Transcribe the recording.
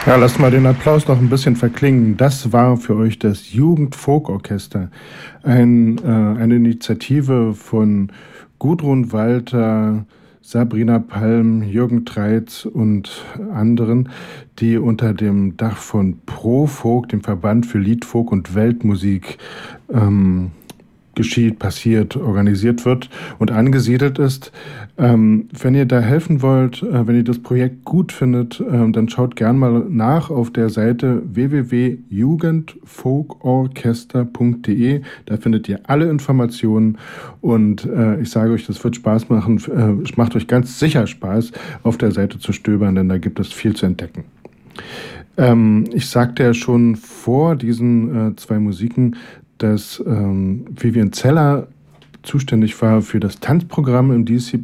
Ja, lasst mal den Applaus noch ein bisschen verklingen. Das war für euch das Jugendfolkorchester, eine Initiative von Gudrun Walter, Sabrina Palm, Jürgen Treitz und anderen, die unter dem Dach von ProFolk, dem Verband für Lied, Folk und Weltmusik, geschieht, passiert, organisiert wird und angesiedelt ist. Wenn ihr da helfen wollt, wenn ihr das Projekt gut findet, dann schaut gern mal nach auf der Seite www.jugendfolkorchester.de. Da findet ihr alle Informationen und ich sage euch, das wird Spaß machen. Es macht euch ganz sicher Spaß, auf der Seite zu stöbern, denn da gibt es viel zu entdecken. Ich sagte ja schon vor diesen zwei Musiken, dass Vivian Zeller zuständig war für das Tanzprogramm im